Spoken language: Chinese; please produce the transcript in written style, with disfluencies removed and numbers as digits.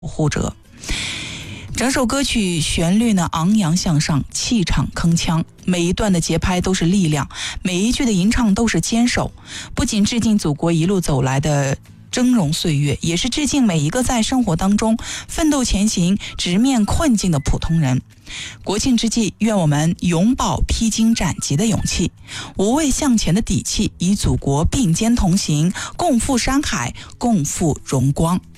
护者。整首歌曲旋律呢昂扬向上，气场铿锵，每一段的节拍都是力量，每一句的吟唱都是坚守，不仅致敬祖国一路走来的峥嵘岁月，也是致敬每一个在生活当中奋斗前行、直面困境的普通人。国庆之际，愿我们永葆披荆斩棘的勇气，无畏向前的底气，与祖国并肩同行，共赴山海，共赴荣光。